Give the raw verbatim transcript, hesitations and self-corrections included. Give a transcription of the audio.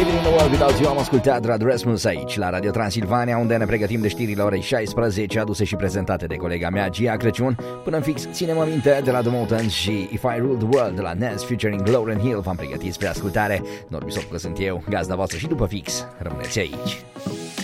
Living in the World Without You am ascultat Radu Rasmus aici la Radio Transilvania, unde ne pregătim de știrile orei șaisprezece, aduse și prezentate de colega mea Gia Crăciun. Până în fix, ținem aminte de la The Motans și If I Rule the World de la Nas featuring Lauryn Hill. V-am pregătit spre ascultare. Norbi Sopcă sunt eu, gazda voastră, și după fix rămâneți aici.